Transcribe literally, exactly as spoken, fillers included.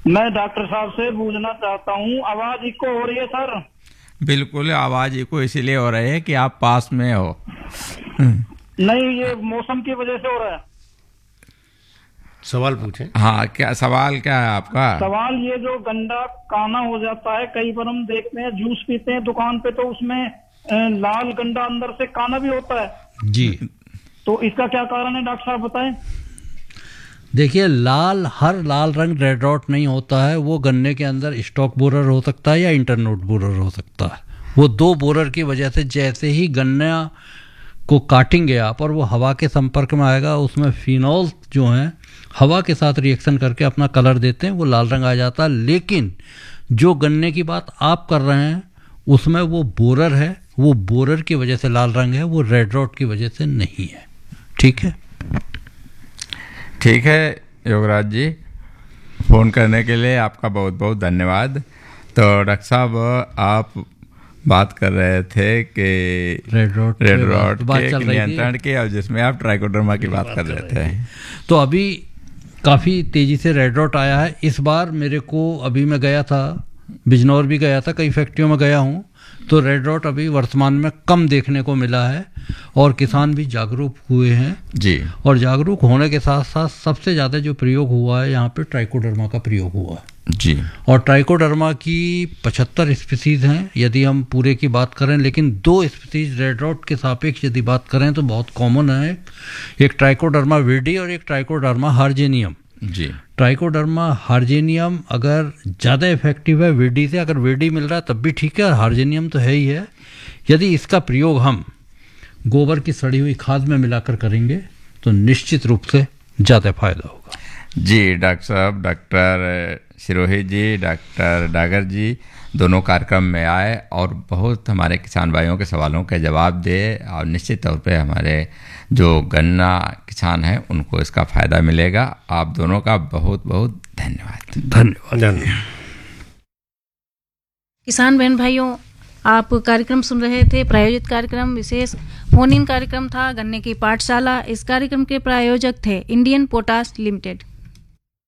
मैं डॉक्टर साहब से पूछना चाहता हूँ, आवाज इको हो रही है सर? बिल्कुल, आवाज इको इसलिए हो रही है कि आप पास में हो। नहीं, ये मौसम की वजह से हो रहा है। सवाल पूछें। हाँ, क्या सवाल क्या है आपका? सवाल ये, जो गंदा काना हो जाता है, कई बार हम देखते हैं जूस पीते हैं दुकान पे तो उसमें लाल गंदा अंदर से काना भी होता है जी, तो इसका क्या कारण है डॉक्टर साहब बताएं? देखिए, लाल हर लाल रंग रेड रॉट नहीं होता है। वो गन्ने के अंदर स्टॉक बोरर हो सकता है या इंटरनोड बोरर हो सकता है। वो दो बोरर की वजह से जैसे ही गन्ना को काटेंगे आप और वो हवा के संपर्क में आएगा, उसमें फिनॉल जो हैं हवा के साथ रिएक्शन करके अपना कलर देते हैं, वो लाल रंग आ जाता है। लेकिन जो गन्ने की बात आप कर रहे हैं उसमें वो बोरर है, वो बोरर की वजह से लाल रंग है, वो रेड रॉट की वजह से नहीं है। ठीक है, ठीक है योगराज जी, फ़ोन करने के लिए आपका बहुत बहुत धन्यवाद। तो डॉक्टर साहब, आप बात कर रहे थे कि रेड रॉट रेड रॉट के के नियंत्रण की, और जिसमें आप ट्राइकोडर्मा की बात कर रहे थे। तो अभी काफ़ी तेज़ी से रेड रॉट आया है इस बार। मेरे को अभी मैं गया था, बिजनौर भी गया था, कई फैक्ट्रियों में गया हूँ, तो रेड रॉट अभी वर्तमान में कम देखने को मिला है और किसान भी जागरूक हुए हैं जी। और जागरूक होने के साथ साथ सबसे ज़्यादा जो प्रयोग हुआ है यहाँ पे ट्राइकोडर्मा का प्रयोग हुआ है जी। और ट्राइकोडर्मा की पचहत्तर स्पीसीज हैं यदि हम पूरे की बात करें, लेकिन दो स्पीसीज रेड रॉट के सापेक्ष यदि बात करें तो बहुत कॉमन है। एक ट्राइकोडर्मा विर्डी और एक ट्राइकोडर्मा हार्जेनियम जी। ट्राइकोडर्मा हार्जेनियम अगर ज़्यादा इफेक्टिव है विर्डी से, अगर विर्डी मिल रहा है तब भी ठीक है, हार्जेनियम तो है ही है। यदि इसका प्रयोग हम गोबर की सड़ी हुई खाद में मिलाकर करेंगे तो निश्चित रूप से ज़्यादा फायदा होगा। जी डॉक्टर साहब, डॉक्टर सिरोही जी, डॉक्टर डागर जी दोनों कार्यक्रम में आए और बहुत हमारे किसान भाइयों के सवालों के जवाब दिए, और निश्चित तौर पे हमारे जो गन्ना किसान हैं उनको इसका फ़ायदा मिलेगा। आप दोनों का बहुत बहुत धन्यवाद। धन्यवाद। किसान बहन भाइयों, आप कार्यक्रम सुन रहे थे, प्रायोजित कार्यक्रम विशेष फोन इन कार्यक्रम था गन्ने की पाठशाला। इस कार्यक्रम के प्रायोजक थे इंडियन पोटाश लिमिटेड।